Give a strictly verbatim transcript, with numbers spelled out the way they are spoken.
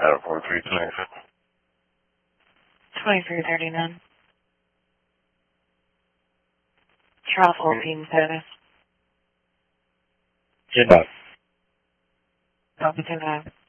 Out of four three twenty-seven. twenty-three thirty-nine. Trial fourteen status. Good enough. Open to nine.